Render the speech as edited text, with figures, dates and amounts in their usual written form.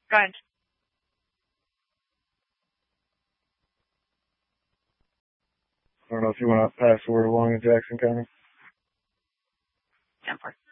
Go ahead. I don't know if you want to pass the word along in Jackson County. 10-4.